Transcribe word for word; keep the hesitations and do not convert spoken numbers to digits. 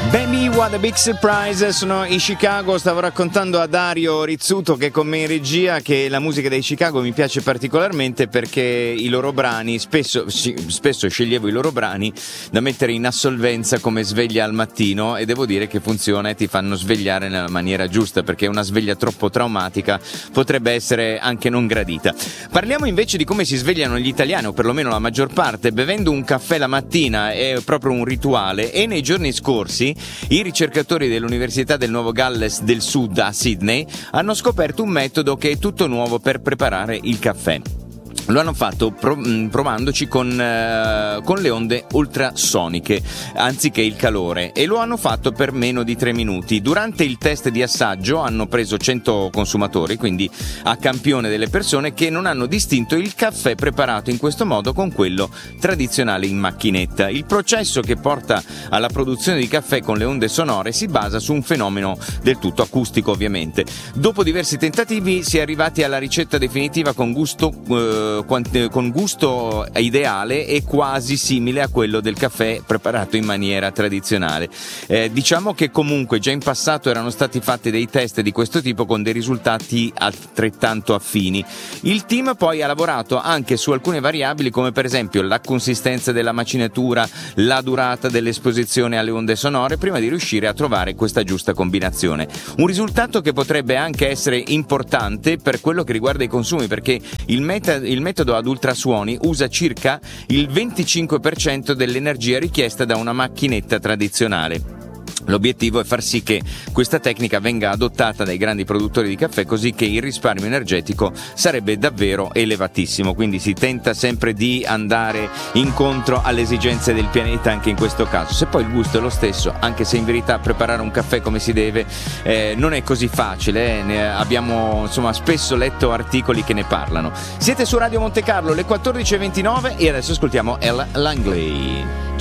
Baby, what a big surprise. Sono i Chicago. Stavo raccontando a Dario Rizzuto, che è con me in regia, che la musica dei Chicago mi piace particolarmente perché i loro brani, spesso, spesso sceglievo i loro brani da mettere in assolvenza come sveglia al mattino, e devo dire che funziona e ti fanno svegliare nella maniera giusta, perché una sveglia troppo traumatica potrebbe essere anche non gradita. Parliamo invece di come si svegliano gli italiani, o perlomeno la maggior parte. Bevendo un caffè la mattina è proprio un rituale, e nei giorni scorsi i ricercatori dell'Università del Nuovo Galles del Sud a Sydney hanno scoperto un metodo che è tutto nuovo per preparare il caffè. Lo hanno fatto prov- provandoci con, uh, con le onde ultrasoniche anziché il calore, e lo hanno fatto per meno di tre minuti. Durante il test di assaggio hanno preso cento consumatori, quindi a campione delle persone che non hanno distinto il caffè preparato in questo modo con quello tradizionale in macchinetta. Il processo che porta alla produzione di caffè con le onde sonore si basa su un fenomeno del tutto acustico, ovviamente. Dopo diversi tentativi si è arrivati alla ricetta definitiva con gusto uh, con gusto ideale e quasi simile a quello del caffè preparato in maniera tradizionale. Eh, diciamo che comunque già in passato erano stati fatti dei test di questo tipo con dei risultati altrettanto affini. Il team poi ha lavorato anche su alcune variabili, come per esempio la consistenza della macinatura, la durata dell'esposizione alle onde sonore, prima di riuscire a trovare questa giusta combinazione. Un risultato che potrebbe anche essere importante per quello che riguarda i consumi, perché il meta il metodo ad ultrasuoni usa circa il venticinque per cento dell'energia richiesta da una macchinetta tradizionale. L'obiettivo è far sì che questa tecnica venga adottata dai grandi produttori di caffè, così che il risparmio energetico sarebbe davvero elevatissimo. Quindi si tenta sempre di andare incontro alle esigenze del pianeta anche in questo caso. Se poi il gusto è lo stesso, anche se in verità preparare un caffè come si deve eh, non è così facile, eh. ne abbiamo insomma spesso letto articoli che ne parlano. Siete su Radio Monte Carlo, le quattordici e ventinove, e adesso ascoltiamo Ella Langley.